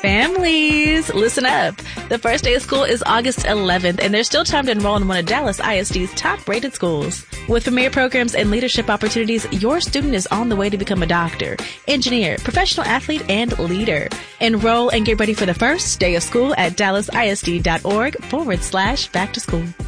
Families, listen up. The first day of school is August 11th, and there's still time to enroll in one of Dallas ISD's top-rated schools. With premier programs and leadership opportunities, your student is on the way to become a doctor, engineer, professional athlete, and leader. Enroll and get ready for the first day of school at dallasisd.org/back to school.